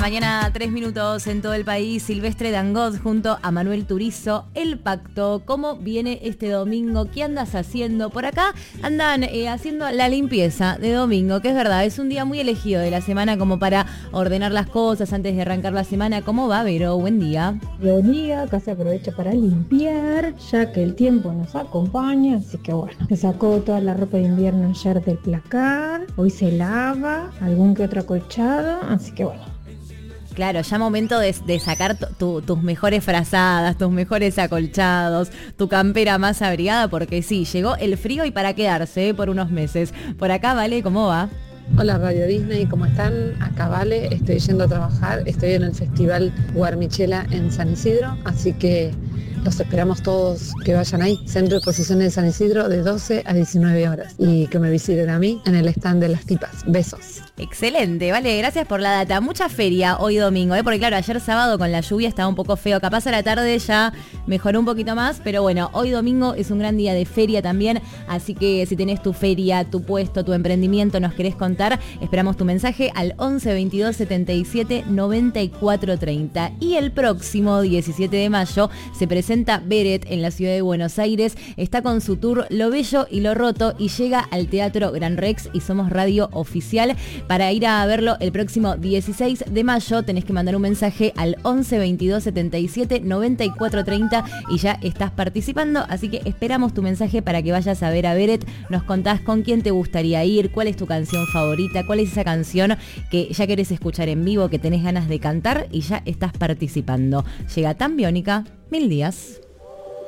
mañana, 3 minutos en todo el país. Silvestre Dangond junto a Manuel Turizo. El Pacto. ¿Cómo viene este domingo? ¿Qué andas haciendo? Por acá andan haciendo la limpieza de domingo, que es verdad, es un día muy elegido de la semana como para ordenar las cosas antes de arrancar la semana. ¿Cómo va, Vero? Buen día. Buen día, acá se aprovecha para limpiar, ya que el tiempo nos acompaña, así que bueno, se sacó toda la ropa de invierno ayer del placar, hoy se lava, algún que otro acolchado, así que bueno. Claro, ya momento de sacar tus mejores frazadas, tus mejores acolchados, tu campera más abrigada, porque sí, llegó el frío y para quedarse por unos meses. Por acá, Vale, ¿cómo va? Hola Radio Disney, ¿cómo están? Acá Vale, estoy yendo a trabajar, estoy en el Festival Guarmichela en San Isidro, así que los esperamos todos que vayan ahí, Centro de Exposiciones de San Isidro, de 12 a 19 horas, y que me visiten a mí en el stand de las tipas. Besos. Excelente, vale, gracias por la data. Mucha feria hoy domingo, porque claro, ayer sábado con la lluvia estaba un poco feo, capaz a la tarde ya mejoró un poquito más, pero bueno, hoy domingo es un gran día de feria también, así que si tenés tu feria, tu puesto, tu emprendimiento, nos querés contar, esperamos tu mensaje al 11 22 77 94 30. Y el próximo 17 de mayo se presenta Beret en la ciudad de Buenos Aires, está con su tour Lo Bello y Lo Roto y llega al Teatro Gran Rex y somos radio oficial. Para ir a verlo el próximo 16 de mayo tenés que mandar un mensaje al 11 22 77 94 30 y ya estás participando, así que esperamos tu mensaje para que vayas a ver a Beret. Nos contás con quién te gustaría ir, cuál es tu canción favorita, cuál es esa canción que ya querés escuchar en vivo, que tenés ganas de cantar y ya estás participando. Llega Tan Biónica, 1000 días.